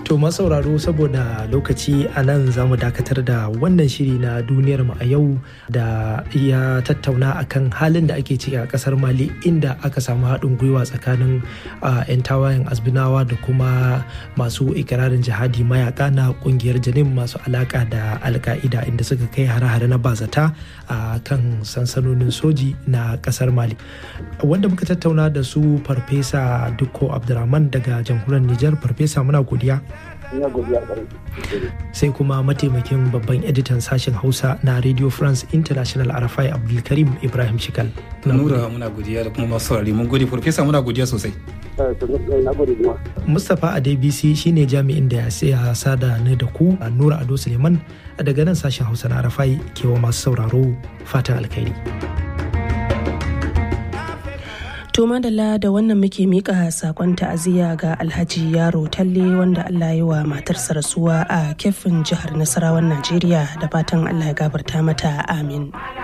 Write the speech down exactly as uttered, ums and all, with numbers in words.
To masauraro saboda lokaci a nan za mu dakatar da wannan shiri na duniyar mu a yau da ya tattauna akan halin da ake ciki a kasar Mali inda aka samu haɗin gwiwa tsakanin 'yan tawayen Azbinawa da kuma masu ikirarin jihadi mayaka na kungiyar Janim masu alaka da Al-Qaida inda suka kai hare-hare na bazata a kan sansanonin soji na kasar Mali. Wanda muka tattauna da su Farfesa Dukko Abdurrahman daga jamhuriyar Nijar. Farfesa muna godiya. Sai kuma mataimakin babban editan sashen Hausa na Radio France International Arafai Abdulkarim Ibrahim Shikal. Nura muna godiya da kuma masu saurari mun gode Farfesa muna godiya sosai. Mustapha Adebisi shine jami'in da ya sada ni da ku. Nura Ado Suleiman daga nan sashen Hausa na Arafai kewa masu sauraro fatan alkhairi. To madalla da wannan muke mika sakon ta'aziyya ga Alhaji Yaro Talle wanda Allah ya wa matarsa rasuwa a Kefin jihar Nasarawan Najeriya da fatan Allah ya gafarta mata amin.